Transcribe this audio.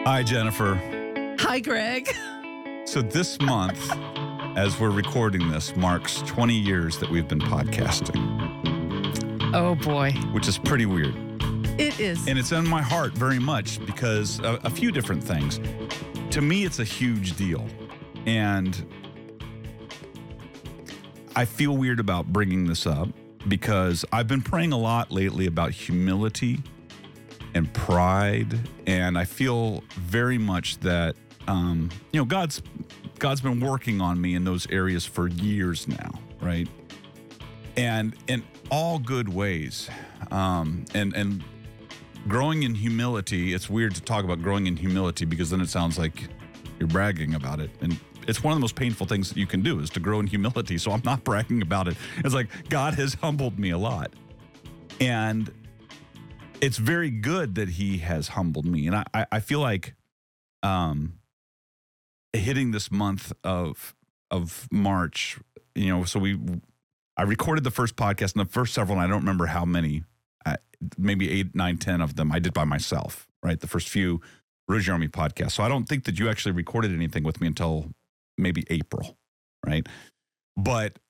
Hi, Jennifer. Hi, Greg. So this month, as we're recording this, marks 20 years that we've been podcasting, Oh, boy. which is pretty weird. It is. And it's in my heart very much because a few different things. To me, it's a huge deal. And I feel weird about bringing this up because I've been praying a lot lately about humility and pride. And I feel very much that, God's been working on me in those areas for years now, right? And in all good ways. And growing in humility, it's weird to talk about growing in humility because then it sounds like you're bragging about it. And it's one of the most painful things that you can do is to grow in humility. So I'm not bragging about it. It's like God has humbled me a lot. And it's very good that he has humbled me. And I feel like hitting this month of March, I recorded the first podcast and the first several, and I don't remember how many, maybe 8, 9, 10 of them I did by myself, right? The first few Rouge Army podcasts. So I don't think that you actually recorded anything with me until maybe April, right? But